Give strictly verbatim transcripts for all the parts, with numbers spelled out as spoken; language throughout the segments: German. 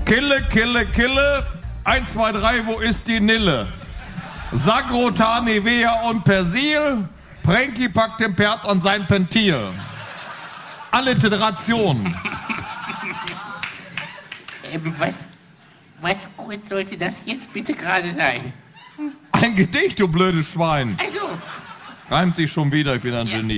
Kille, Kille, Kille. Eins, zwei, drei, wo ist die Nille? Sagrotan, Nivea und Persil. Pranky packt den Pferd und sein Pentil. Alliteration. Ähm, was, was gut sollte das jetzt bitte gerade sein? Ein Gedicht, du blödes Schwein. Also. Reimt sich schon wieder, ich bin ein Genie.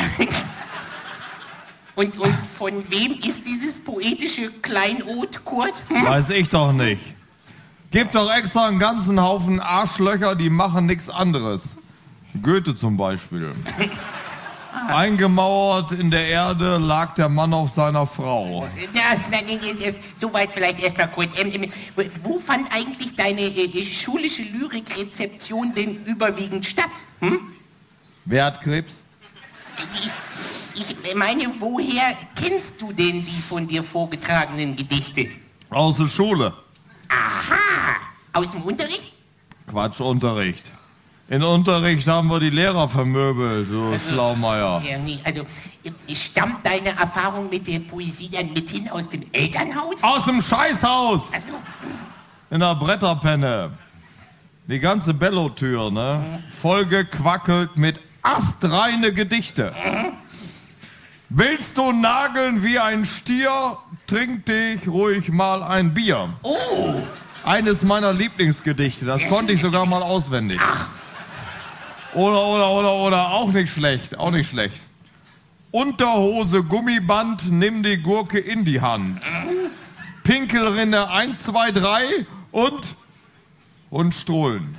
Und, und von wem ist dieses poetische Kleinod, Kurt? Hm? Weiß ich doch nicht. Gibt doch extra einen ganzen Haufen Arschlöcher, die machen nichts anderes. Goethe zum Beispiel. Eingemauert in der Erde lag der Mann auf seiner Frau. Ja, nein, soweit vielleicht erstmal kurz. Ähm, wo fand eigentlich deine äh, schulische Lyrikrezeption denn überwiegend statt? Hm? Wer hat Krebs? Ich, ich meine, woher kennst du denn die von dir vorgetragenen Gedichte? Aus der Schule. Aha, aus dem Unterricht? Quatsch, Unterricht. In Unterricht haben wir die Lehrer vermöbelt, du also, Schlaumeier. Ja, nee, also stammt deine Erfahrung mit der Poesie dann mithin aus dem Elternhaus? Aus dem Scheißhaus! Also, in der Bretterpenne. Die ganze Bellotür, ne? Mhm. Vollgequackelt mit astreine Gedichte. Mhm. Willst du nageln wie ein Stier, trink dich ruhig mal ein Bier. Oh! Eines meiner Lieblingsgedichte, das Sehr konnte ich sogar mal auswendig. Ach. Oder, oder, oder, oder, auch nicht schlecht, auch nicht schlecht. Unterhose, Gummiband, nimm die Gurke in die Hand. Pinkelrinne eins, zwei, drei und, und Strullen.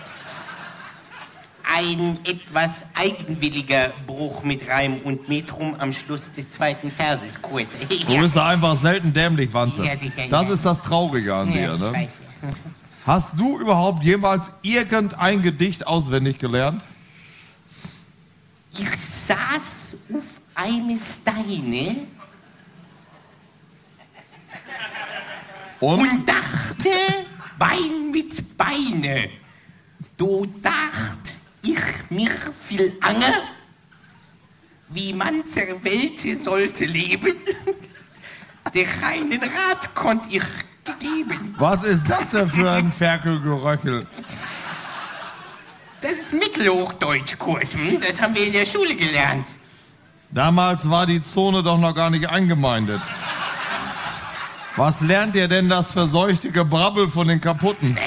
Ein etwas eigenwilliger Bruch mit Reim und Metrum am Schluss des zweiten Verses, Kurt. Du bist ja einfach selten dämlich, Wanze. Ja, sicher, das ja. ist das Traurige an ja, dir, ne? Ich weiß, ja. Hast du überhaupt jemals irgendein Gedicht auswendig gelernt? Ich saß auf einem Steine und? und dachte Bein mit Beine. Du dacht ich mir viel Ange, wie man zur Welt sollte leben, der keinen Rat konnt ich geben. Was ist das denn für ein Ferkelgeröchel? Das ist Mittelhochdeutsch, Kurt. Hm? Das haben wir in der Schule gelernt. Damals war die Zone doch noch gar nicht eingemeindet. Was lernt ihr denn das verseuchte Gebrabbel von den Kaputten?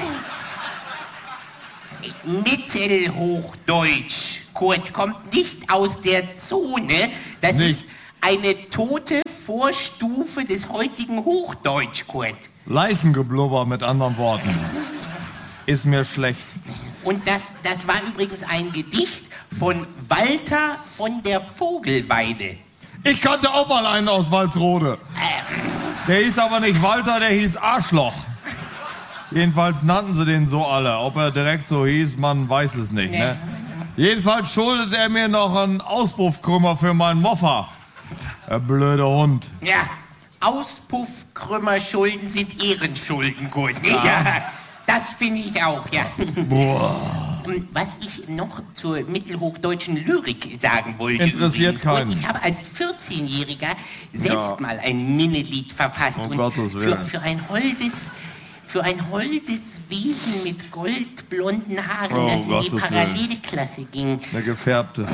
Mittelhochdeutsch, Kurt, kommt nicht aus der Zone. Das nicht. ist eine tote Vorstufe des heutigen Hochdeutsch, Kurt. Leichengeblubber mit anderen Worten. Ist mir schlecht. Und das, das war übrigens ein Gedicht von Walter von der Vogelweide. Ich kannte auch mal einen aus Walsrode. Der hieß aber nicht Walter, der hieß Arschloch. Jedenfalls nannten sie den so alle. Ob er direkt so hieß, man weiß es nicht. Ne? Jedenfalls schuldet er mir noch einen Auspuffkrümmer für meinen Moffa. Der blöde Hund. Ja, Auspuffkrümmerschulden sind Ehrenschulden, gut, nicht? Ja. Ja, das finde ich auch, ja. Boah. Was ich noch zur mittelhochdeutschen Lyrik sagen wollte. Interessiert übrigens, keinen. Ich habe als vierzehnjähriger selbst Ja. mal ein Minnelied verfasst. Um und Gottes für, Willen. für ein holdes... Für ein holdes Wesen mit goldblonden Haaren, Oh, das in Gottes die Parallelklasse ging. Eine gefärbte.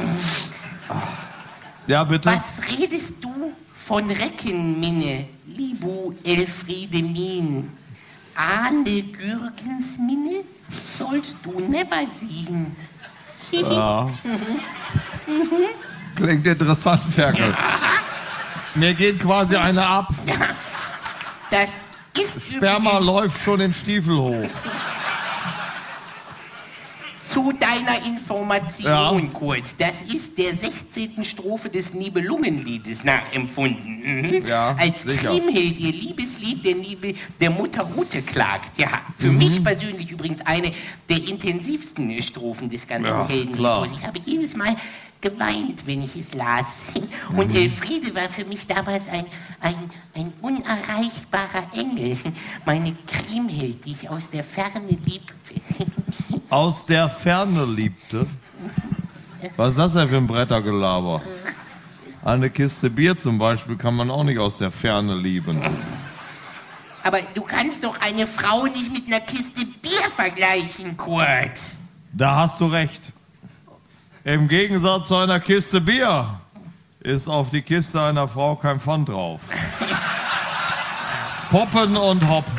Ja, bitte? Was redest du von Reckenminne, Libu Elfriede Min? Ahne Gürgens Minne sollst du never sehen. Ja. Klingt interessant, Ferkel. Mir geht quasi eine ab. Das ist Sperma übrigens läuft schon den Stiefel hoch. zu deiner Information, Ja. Kurt. Das ist der sechzehnten Strophe des Nibelungenliedes nachempfunden. Mhm. Ja, Als sicher. Kriemhild ihr Liebeslied der, Liebe, der Mutter Ute klagt. Ja, für Mhm. mich persönlich übrigens eine der intensivsten Strophen des ganzen Ja, Heldenliedes. klar. Ich habe jedes Mal geweint, wenn ich es las. Und Mhm. Elfriede war für mich damals ein, ein, ein unerreichbarer Engel. Meine Kriemhild, die ich aus der Ferne liebte. Aus der Ferne liebte. Was ist das denn für ein Brettergelaber? Eine Kiste Bier zum Beispiel kann man auch nicht aus der Ferne lieben. Aber du kannst doch eine Frau nicht mit einer Kiste Bier vergleichen, Kurt. Da hast du recht. Im Gegensatz zu einer Kiste Bier ist auf die Kiste einer Frau kein Pfand drauf. Poppen und Hopp.